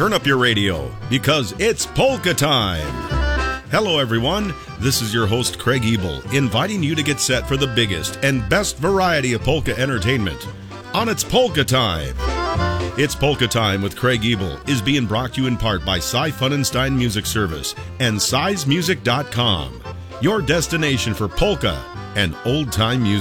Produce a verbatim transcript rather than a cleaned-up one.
turn up your radio because it's polka time. Hello everyone, this is your host Craig Ebel, inviting you to get set for the biggest and best variety of polka entertainment on It's Polka Time. It's Polka Time with Craig Ebel is being brought to you in part by Cy Funenstein Music Service and size music dot com, your destination for polka and old-time music.